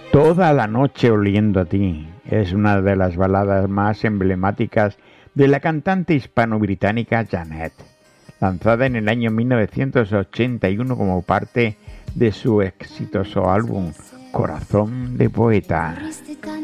Toda la noche oliendo a ti es una de las baladas más emblemáticas de la cantante hispano-británica Janet, lanzada en el año 1981 como parte de su exitoso álbum Corazón de Poeta.